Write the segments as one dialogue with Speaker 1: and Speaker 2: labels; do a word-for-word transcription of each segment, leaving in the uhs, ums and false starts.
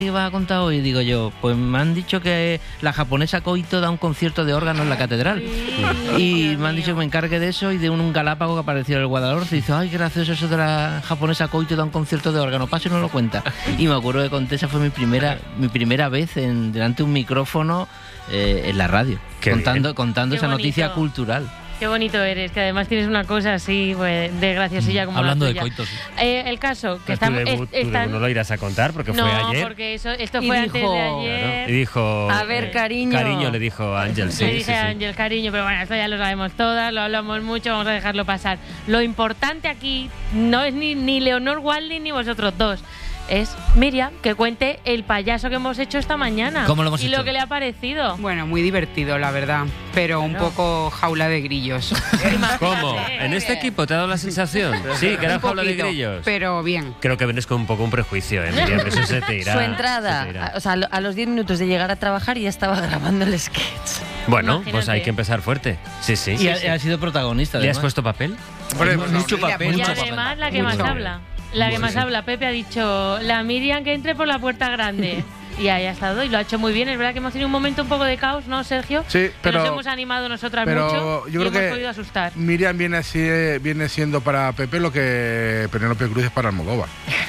Speaker 1: ¿Qué vas a contar hoy? Digo yo, pues me han dicho que la japonesa Koito da un concierto de órgano en la catedral. Y me han dicho que me encargue de eso y de un, un galápago que apareció en el Guadalhorce. Y dice, ay, qué gracioso eso de la japonesa Koito da un concierto de órgano. Paso y no lo cuenta. Y me acuerdo que conté, esa fue mi primera, mi primera vez en, delante de un micrófono eh, en la radio. Qué contando, contando esa bonito. Noticia cultural.
Speaker 2: Qué bonito eres, que además tienes una cosa así pues, de graciosilla como
Speaker 3: hablando
Speaker 2: la tuya.
Speaker 3: de coitos.
Speaker 2: Eh, el caso, que
Speaker 4: estamos...
Speaker 2: estamos...
Speaker 4: Es, están... No lo irás a contar porque
Speaker 2: no,
Speaker 4: fue ayer.
Speaker 2: No, porque eso, esto
Speaker 5: y
Speaker 2: fue
Speaker 5: dijo,
Speaker 2: antes de ayer.
Speaker 4: Claro, y dijo...
Speaker 5: A ver, cariño.
Speaker 4: Cariño le dijo a Ángel, sí.
Speaker 2: Le dije
Speaker 4: sí, sí.
Speaker 2: a Ángel, cariño, pero bueno, esto ya lo sabemos todas, lo hablamos mucho, vamos a dejarlo pasar. Lo importante aquí no es ni, ni Leonor Walding ni vosotros dos. Es Miriam, que cuente el payaso que hemos hecho esta mañana.
Speaker 3: ¿Cómo lo hemos
Speaker 2: y
Speaker 3: hecho?
Speaker 2: lo que le ha parecido.
Speaker 6: Bueno, muy divertido, la verdad, pero claro. Un poco jaula de grillos.
Speaker 4: ¿Cómo? ¿En este equipo te ha dado la sensación? Sí, que era jaula de grillos.
Speaker 6: Pero bien.
Speaker 4: Creo que vienes con un poco un prejuicio, ¿eh, Miriam? Eso se te irá.
Speaker 5: Su entrada, a, o sea, a los diez minutos de llegar a trabajar ya estaba grabando el sketch.
Speaker 4: Bueno,
Speaker 2: Imagínate.
Speaker 4: Pues hay que empezar fuerte. Sí, sí.
Speaker 1: Y
Speaker 4: sí,
Speaker 1: ha,
Speaker 4: sí.
Speaker 1: ha sido protagonista.
Speaker 4: ¿Le
Speaker 1: además.
Speaker 4: has puesto papel?
Speaker 1: Hombre, mucho, mucho papel.
Speaker 2: Y
Speaker 1: mucho
Speaker 2: además
Speaker 1: papel.
Speaker 2: la que
Speaker 4: Mucho.
Speaker 2: más habla. La que más habla, Pepe ha dicho, la Miriam que entre por la puerta grande. Y ahí ha estado y lo ha hecho muy bien. Es verdad que hemos tenido un momento un poco de caos, ¿no, Sergio?
Speaker 7: Sí, pero...
Speaker 2: Que nos hemos animado nosotras
Speaker 7: pero
Speaker 2: mucho
Speaker 7: yo
Speaker 2: y
Speaker 7: creo
Speaker 2: hemos
Speaker 7: que
Speaker 2: podido asustar.
Speaker 7: Miriam viene, así, viene siendo para Pepe lo que Penélope Cruz es para Almodóvar.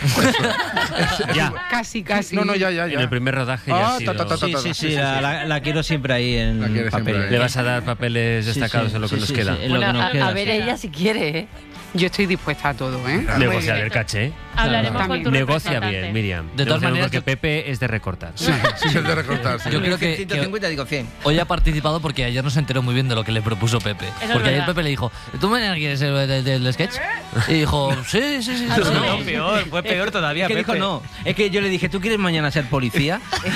Speaker 4: es, es, ya.
Speaker 6: Casi, casi.
Speaker 7: No, no, ya, ya, ya.
Speaker 4: En el primer rodaje ya
Speaker 7: ah,
Speaker 4: ha sido...
Speaker 7: ta, ta, ta, ta,
Speaker 1: Sí,
Speaker 7: ta.
Speaker 1: sí, sí,
Speaker 7: sí, sí,
Speaker 1: la,
Speaker 7: sí.
Speaker 1: la, la quiero siempre ahí en
Speaker 7: La
Speaker 1: papel.
Speaker 4: Le vas a dar papeles destacados
Speaker 1: sí, sí,
Speaker 4: en lo que
Speaker 1: sí,
Speaker 4: nos
Speaker 1: sí,
Speaker 4: queda.
Speaker 1: sí, en lo
Speaker 5: Bueno,
Speaker 1: que nos
Speaker 5: a,
Speaker 1: queda,
Speaker 5: a ver
Speaker 1: sí.
Speaker 5: ella si quiere, ¿eh?
Speaker 6: Yo estoy dispuesta a todo, ¿eh?
Speaker 4: Negociar el caché.
Speaker 2: Hablaremos con tu
Speaker 4: Negocia
Speaker 2: representante.
Speaker 4: bien, Miriam.
Speaker 3: De todas
Speaker 4: Negocia
Speaker 3: maneras,
Speaker 4: porque
Speaker 3: yo-
Speaker 4: Pepe es de recortar.
Speaker 7: Sí, sí, es de recortar. Sí.
Speaker 3: Yo creo que,
Speaker 1: ciento cincuenta digo cien.
Speaker 3: Hoy ha participado porque ayer no se enteró muy bien de lo que le propuso Pepe.
Speaker 2: es
Speaker 3: Porque ayer
Speaker 2: verdad.
Speaker 3: Pepe le dijo, ¿tú mañana quieres ser del, del sketch? Y dijo, sí, sí, sí.
Speaker 2: Ah,
Speaker 3: sí,
Speaker 2: sí.
Speaker 3: sí".
Speaker 2: No,
Speaker 1: peor, fue peor todavía. Que dijo no. Es que yo le dije, ¿tú quieres mañana ser policía?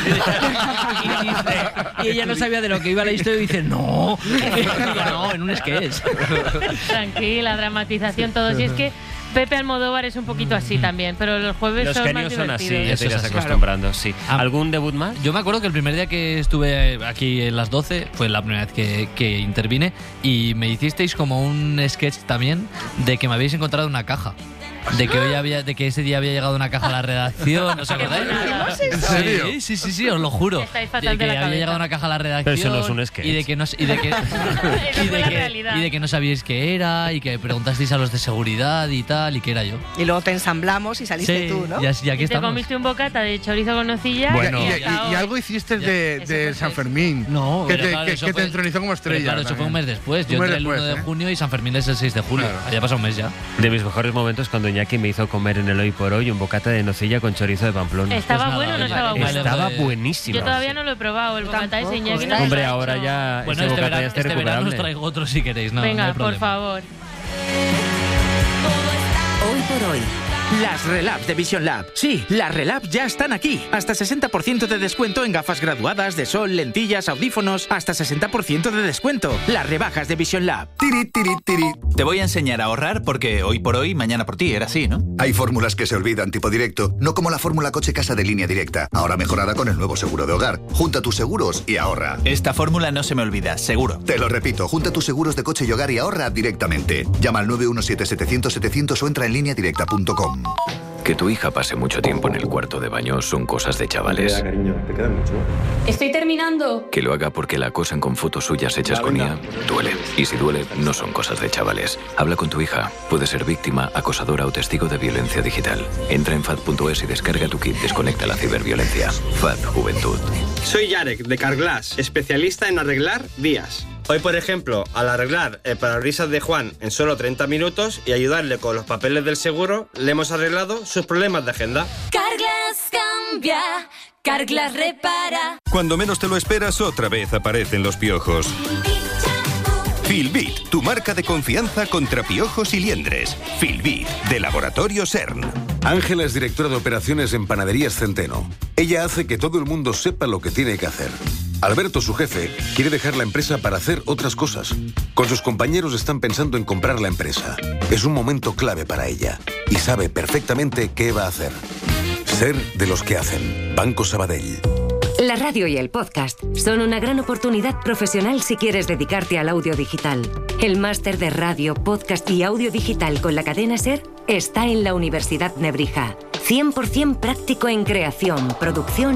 Speaker 1: y, dice, y ella no sabía de lo que iba la historia y dice, no. Digo, no, en un sketch.
Speaker 2: Tranquila, dramatización, todo. Si es que Pepe Almodóvar es un poquito así también, pero los jueves
Speaker 4: Los
Speaker 2: son más
Speaker 4: genios son así,
Speaker 2: divertidos.
Speaker 4: ya
Speaker 3: Eso
Speaker 4: te irás
Speaker 3: es así.
Speaker 4: acostumbrando, sí.
Speaker 3: Ah.
Speaker 4: ¿Algún debut más?
Speaker 3: Yo me acuerdo que el primer día que estuve aquí en las doce fue la primera vez que, que intervine y me hicisteis como un sketch también de que me habéis encontrado una caja. De que hoy había, de que ese día había llegado una caja a la redacción, ¿os acordáis?
Speaker 7: ¿En serio?
Speaker 3: Sí, sí, sí, sí, os lo juro.
Speaker 2: Estáis fatal
Speaker 3: de que
Speaker 2: de la
Speaker 3: había
Speaker 2: cabeza.
Speaker 3: llegado una caja a la redacción.
Speaker 4: Pero eso no es un sketch.
Speaker 3: Y de que no, y de que,
Speaker 2: Eso
Speaker 3: y
Speaker 2: fue
Speaker 3: de
Speaker 2: la
Speaker 3: que,
Speaker 2: realidad.
Speaker 3: y de que no sabíais qué era y que preguntasteis a los de seguridad y tal y que era yo.
Speaker 8: Y luego te ensamblamos y saliste
Speaker 3: Sí,
Speaker 8: tú, ¿no?
Speaker 3: y así- y aquí
Speaker 2: Y te
Speaker 3: estamos.
Speaker 2: comiste un bocata de chorizo con nocilla.
Speaker 4: Bueno.
Speaker 7: Y,
Speaker 2: y,
Speaker 7: y-
Speaker 2: hasta
Speaker 7: y
Speaker 2: hoy.
Speaker 7: algo hiciste de,
Speaker 2: Eso
Speaker 7: de
Speaker 2: fue
Speaker 7: San
Speaker 2: eso.
Speaker 7: Fermín.
Speaker 3: No,
Speaker 7: que
Speaker 3: pero
Speaker 7: te,
Speaker 3: claro,
Speaker 7: que,
Speaker 3: eso
Speaker 7: que te
Speaker 3: fue-
Speaker 7: entronizó como
Speaker 3: Pero
Speaker 7: estrella.
Speaker 3: claro, eso fue un
Speaker 7: también.
Speaker 3: mes después.
Speaker 7: Un
Speaker 3: Yo
Speaker 7: mes
Speaker 3: entré el
Speaker 7: después,
Speaker 3: uno de
Speaker 7: ¿eh?
Speaker 3: junio y San Fermín es el seis de julio.
Speaker 7: Claro.
Speaker 3: Ya pasado un mes ya.
Speaker 4: De mis mejores momentos cuando Iñaki me hizo comer en el Hoy por Hoy un bocata de nocilla con chorizo de Pamplona.
Speaker 2: ¿Estaba
Speaker 3: Pues nada,
Speaker 2: bueno o no
Speaker 3: oye,
Speaker 2: estaba
Speaker 3: vale,
Speaker 2: bueno?
Speaker 4: Estaba
Speaker 3: de-
Speaker 4: buenísimo.
Speaker 2: Yo todavía no lo he probado, el bocata ese Iñaki no
Speaker 4: Hombre,
Speaker 2: lo ha
Speaker 4: ahora
Speaker 2: hecho.
Speaker 4: ya
Speaker 3: Bueno,
Speaker 4: ese
Speaker 3: este
Speaker 4: bocata
Speaker 3: verano,
Speaker 4: ya está
Speaker 3: este verano os
Speaker 4: recuperable.
Speaker 3: traigo otro si queréis. No, no
Speaker 2: Venga,
Speaker 3: hay
Speaker 2: por
Speaker 3: problema.
Speaker 2: favor.
Speaker 9: Hoy por hoy. Las Relabs de Vision Lab. Sí, las Relabs ya están aquí. Hasta sesenta por ciento de descuento en gafas graduadas, de sol, lentillas, audífonos. Hasta sesenta por ciento de descuento. Las rebajas de Vision Lab.
Speaker 10: Tiri, tiri, tiri.
Speaker 11: Te voy a enseñar a ahorrar porque hoy por hoy, mañana por ti, era así, ¿no?
Speaker 10: Hay fórmulas que se olvidan tipo directo, no como la fórmula coche casa de Línea Directa, ahora mejorada con el nuevo seguro de hogar. Junta tus seguros y ahorra.
Speaker 11: Esta fórmula no se me olvida, seguro.
Speaker 10: Te lo repito, junta tus seguros de coche y hogar y ahorra directamente. Llama al nueve uno siete setecientos setecientos o entra en línea directa punto com.
Speaker 12: Que tu hija pase mucho tiempo en el cuarto de baño son cosas de chavales.
Speaker 13: Estoy terminando.
Speaker 12: Que lo haga porque la acosan con fotos suyas hechas con I A duele. Y si duele, no son cosas de chavales. Habla con tu hija. Puede ser víctima, acosadora o testigo de violencia digital. Entra en fad punto es y descarga tu kit Desconecta la ciberviolencia. F A D Juventud.
Speaker 14: Soy Yarek, de Carglass, especialista en arreglar vías. Hoy, por ejemplo, al arreglar el parabrisas de Juan en solo treinta minutos y ayudarle con los papeles del seguro, le hemos arreglado sus problemas de agenda.
Speaker 13: Carglass cambia, Carglass repara.
Speaker 15: Cuando menos te lo esperas, otra vez aparecen los piojos. Filbit, tu marca de confianza contra piojos y liendres. Filbit, de Laboratorio CERN.
Speaker 16: Ángela es directora de operaciones en Panaderías Centeno. Ella hace que todo el mundo sepa lo que tiene que hacer. Alberto, su jefe, quiere dejar la empresa para hacer otras cosas. Con sus compañeros están pensando en comprar la empresa. Es un momento clave para ella y sabe perfectamente qué va a hacer. Ser de los que hacen. Banco Sabadell.
Speaker 17: La radio y el podcast son una gran oportunidad profesional si quieres dedicarte al audio digital. El máster de radio, podcast y audio digital con la cadena SER está en la Universidad Nebrija. cien por ciento práctico en creación, producción